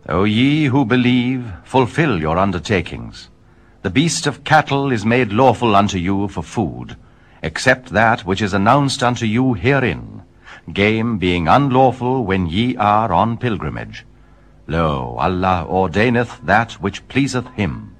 O ye who believe, fulfill your undertakings. The beast of cattle is made lawful unto you for food, except that which is announced unto you herein, game being unlawful when ye are on pilgrimage. Lo, Allah ordaineth that which pleaseth him.